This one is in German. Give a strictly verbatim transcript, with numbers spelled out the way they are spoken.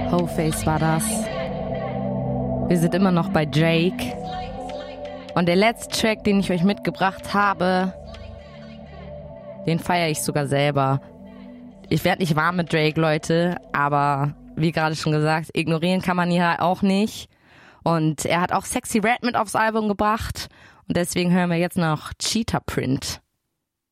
Ho-Face war das. Wir sind immer noch bei Drake. Und der letzte Track, den ich euch mitgebracht habe, den feiere ich sogar selber. Ich werde nicht warm mit Drake, Leute, aber wie gerade schon gesagt, ignorieren kann man hier auch nicht. Und er hat auch Sexy Red mit aufs Album gebracht. Und deswegen hören wir jetzt noch Cheetah Print.